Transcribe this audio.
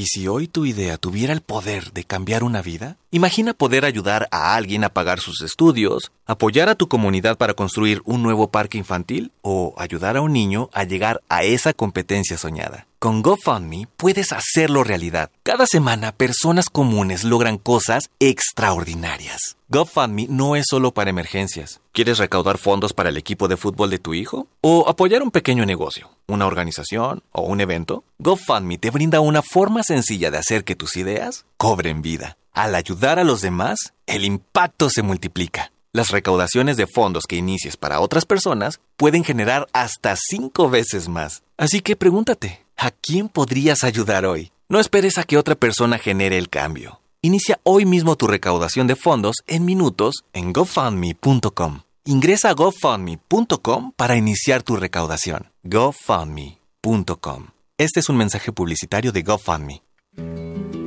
¿Y si hoy tu idea tuviera el poder de cambiar una vida? Imagina poder ayudar a alguien a pagar sus estudios, apoyar a tu comunidad para construir un nuevo parque infantil o ayudar a un niño a llegar a esa competencia soñada. Con GoFundMe puedes hacerlo realidad. Cada semana, personas comunes logran cosas extraordinarias. GoFundMe no es solo para emergencias. ¿Quieres recaudar fondos para el equipo de fútbol de tu hijo? ¿O apoyar un pequeño negocio, una organización o un evento? GoFundMe te brinda una forma sencilla de hacer que tus ideas cobren vida. Al ayudar a los demás, el impacto se multiplica. Las recaudaciones de fondos que inicies para otras personas pueden generar hasta 5 veces más. Así que pregúntate, ¿a quién podrías ayudar hoy? No esperes a que otra persona genere el cambio. Inicia hoy mismo tu recaudación de fondos en minutos en GoFundMe.com. Ingresa a GoFundMe.com para iniciar tu recaudación. GoFundMe.com. Este es un mensaje publicitario de GoFundMe.